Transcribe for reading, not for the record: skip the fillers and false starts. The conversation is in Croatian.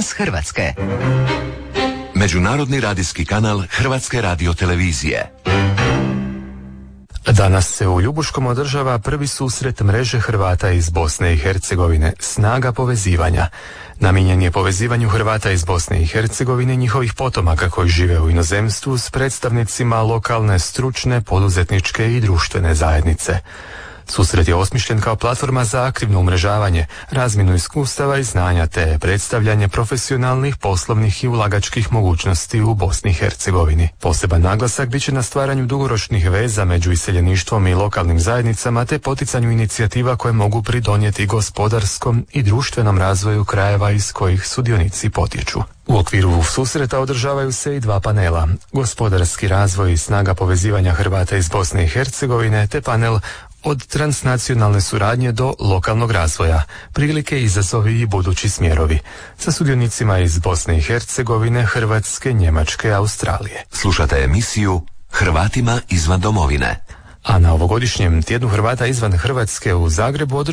Glas Hrvatske. Međunarodni radijski kanal Hrvatske radiotelevizije. Danas se u Ljubuškom održava prvi susret mreže Hrvata iz Bosne i Hercegovine, Snaga povezivanja. Namijenjen je povezivanju Hrvata iz Bosne i Hercegovine i njihovih potomaka koji žive u inozemstvu s predstavnicima lokalne, stručne, poduzetničke i društvene zajednice. Susret je osmišljen kao platforma za aktivno umrežavanje, razmjenu iskustava i znanja te predstavljanje profesionalnih, poslovnih i ulagačkih mogućnosti u Bosni i Hercegovini. Poseban naglasak bit će na stvaranju dugoročnih veza među iseljeništvom i lokalnim zajednicama te poticanju inicijativa koje mogu pridonijeti gospodarskom i društvenom razvoju krajeva iz kojih sudionici potječu. U okviru susreta održavaju se i dva panela, gospodarski razvoj i snaga povezivanja Hrvata iz Bosne i Hercegovine te panel od transnacionalne suradnje do lokalnog razvoja, prilike, izazovi i budući smjerovi, sa sudionicima iz Bosne i Hercegovine, Hrvatske, Njemačke, Australije. Slušate emisiju Hrvatima izvan domovine. A na ovogodišnjem tjednu Hrvata izvan Hrvatske u Zagrebu